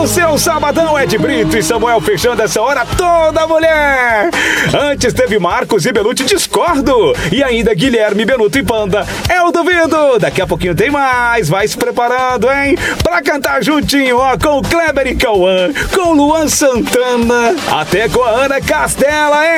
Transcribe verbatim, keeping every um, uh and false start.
seu sabadão, Ed Brito e Samuel fechando essa hora toda mulher. Antes teve Marcos e Belucci, discordo. E ainda Guilherme, Benuto e Panda, eu duvido. Daqui a pouquinho tem mais, vai se preparando, hein? Pra cantar juntinho, ó, com o Kleber e Cauã, com Luan Santana, até com a Ana Castela, hein?